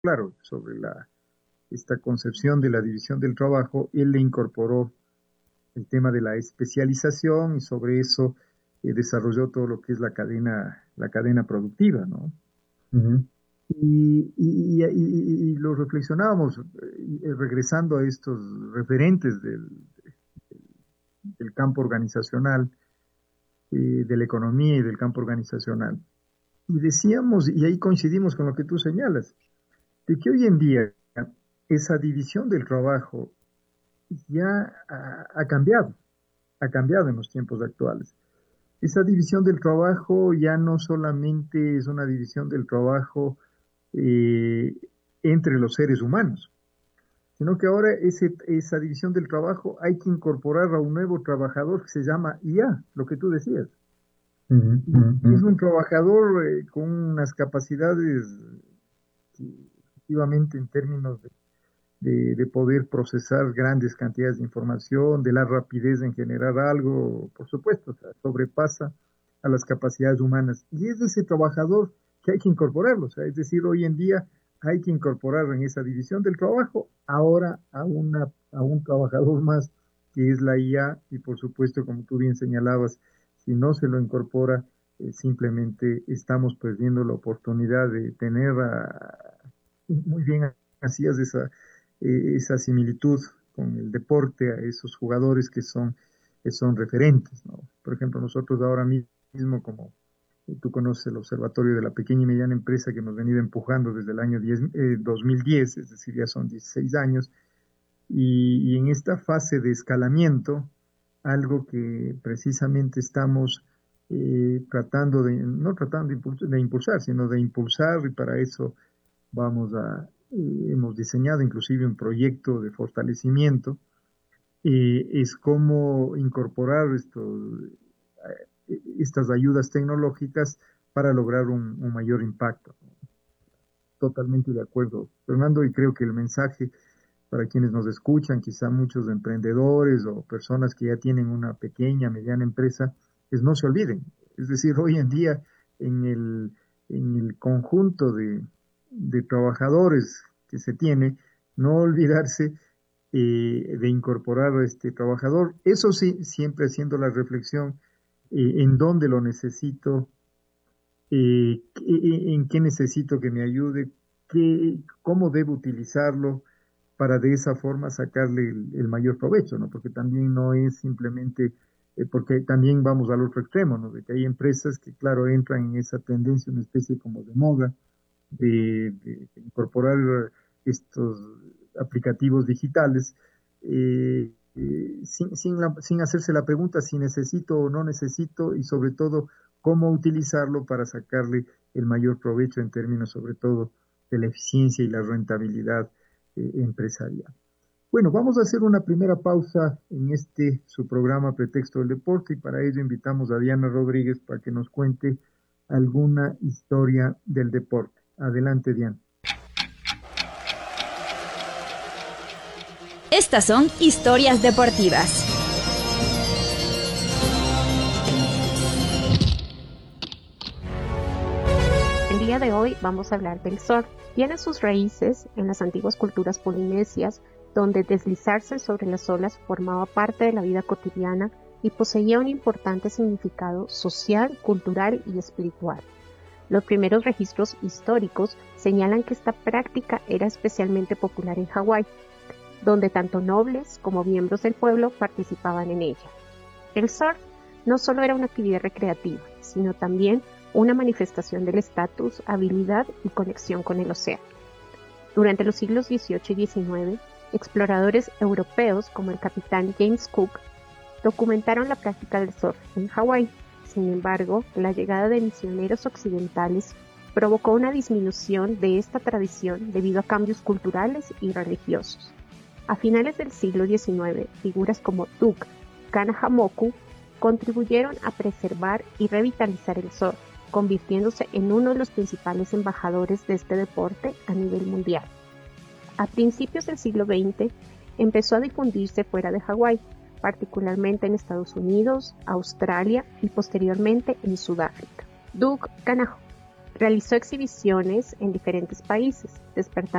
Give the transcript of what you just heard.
claro, sobre esta concepción de la división del trabajo, él le incorporó el tema de la especialización y sobre eso desarrolló todo lo que es la cadena productiva, ¿no? Ujú. Y lo reflexionábamos regresando a estos referentes del campo organizacional, de la economía y del campo organizacional. Y decíamos, y ahí coincidimos con lo que tú señalas, de que hoy en día esa división del trabajo ya ha cambiado en los tiempos actuales. Esa división del trabajo ya no solamente es una división del trabajo eh, entre los seres humanos, sino que ahora esa división del trabajo hay que incorporar a un nuevo trabajador que se llama IA, lo que tú decías. Ujú, Y ujú, ujú. es un trabajador con unas capacidades que, efectivamente, en términos de poder procesar grandes cantidades de información, de la rapidez en generar algo, por supuesto, o sea, sobrepasa a las capacidades humanas. Y es ese trabajador que hay que incorporarlo, o sea, es decir, hoy en día hay que incorporar en esa división del trabajo ahora a un trabajador más que es la IA y por supuesto, como tú bien señalabas, si no se lo incorpora, simplemente estamos perdiendo la oportunidad de tener muy bien hacías esa similitud con el deporte, a esos jugadores que son referentes, ¿no? Por ejemplo, nosotros ahora mismo, como tú conoces el Observatorio de la Pequeña y Mediana Empresa que hemos venido empujando desde el año 2010, es decir, ya son 16 años, y en esta fase de escalamiento, algo que precisamente estamos no tratando de impulsar, sino de impulsar, y para eso hemos diseñado inclusive un proyecto de fortalecimiento, es cómo incorporar estas ayudas tecnológicas para lograr un mayor impacto. Totalmente de acuerdo, Fernando, y creo que el mensaje para quienes nos escuchan, quizá muchos emprendedores o personas que ya tienen una pequeña, mediana empresa, es no se olviden. Es decir, hoy en día en en el conjunto de trabajadores que se tiene, no olvidarse de incorporar a este trabajador. Eso sí, siempre haciendo la reflexión en dónde lo necesito, en qué necesito que me ayude, cómo debo utilizarlo para de esa forma sacarle el mayor provecho, ¿no? Porque también no es simplemente, porque también vamos al otro extremo, ¿no? De que hay empresas que, claro, entran en esa tendencia, una especie como de moda, de incorporar estos aplicativos digitales sin hacerse la pregunta si necesito o no necesito y sobre todo cómo utilizarlo para sacarle el mayor provecho en términos sobre todo de la eficiencia y la rentabilidad empresarial. Bueno, vamos a hacer una primera pausa en su programa Pretexto del Deporte y para ello invitamos a Diana Rodríguez para que nos cuente alguna historia del deporte. Adelante, Diana. Estas son historias deportivas. El día de hoy vamos a hablar del surf. Tiene sus raíces en las antiguas culturas polinesias, donde deslizarse sobre las olas formaba parte de la vida cotidiana y poseía un importante significado social, cultural y espiritual. Los primeros registros históricos señalan que esta práctica era especialmente popular en Hawái, donde tanto nobles como miembros del pueblo participaban en ella. El surf no solo era una actividad recreativa, sino también una manifestación del estatus, habilidad y conexión con el océano. Durante los siglos XVIII y XIX, exploradores europeos como el capitán James Cook documentaron la práctica del surf en Hawái. Sin embargo, la llegada de misioneros occidentales provocó una disminución de esta tradición debido a cambios culturales y religiosos. A finales del siglo XIX, figuras como Duke Kanagamoku contribuyeron a preservar y revitalizar el surf, convirtiéndose en uno de los principales embajadores de este deporte a nivel mundial. A principios del siglo XX empezó a difundirse fuera de Hawái, particularmente en Estados Unidos, Australia y posteriormente en Sudáfrica. Duke Realizó exhibiciones en diferentes países, despertando